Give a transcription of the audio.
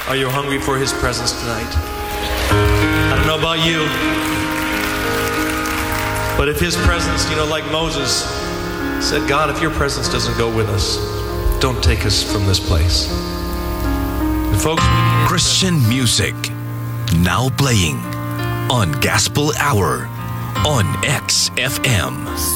Are you hungry for His presence tonight? I don't know about you, but if His presence, like Moses said, God, if your presence doesn't go with us, don't take us from this place. And folks, Christian music now playing on Gospel Hour on XFM.